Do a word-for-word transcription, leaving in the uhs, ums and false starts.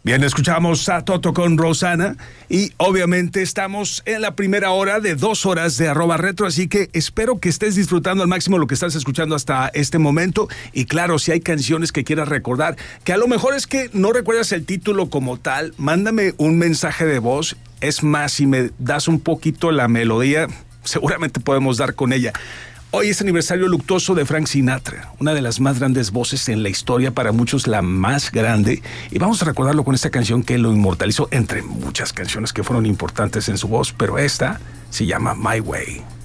Bien, escuchamos a Toto con Rosana y obviamente estamos en la primera hora de dos horas de arroba retro, así que espero que estés disfrutando al máximo lo que estás escuchando hasta este momento. Y claro, si hay canciones que quieras recordar, que a lo mejor es que no recuerdas el título como tal, mándame un mensaje de voz. Es más, si me das un poquito la melodía, seguramente podemos dar con ella. Hoy es aniversario luctuoso de Frank Sinatra, una de las más grandes voces en la historia, para muchos la más grande, y vamos a recordarlo con esta canción que lo inmortalizó entre muchas canciones que fueron importantes en su voz, pero esta se llama My Way.